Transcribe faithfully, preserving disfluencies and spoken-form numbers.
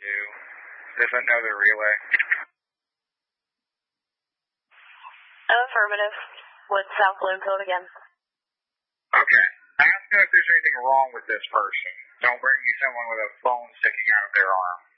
two. Is this another relay? Affirmative. With South Bloomfield again. Okay. Ask them if there's anything wrong with this person. Don't bring me someone with a phone sticking out of their arm.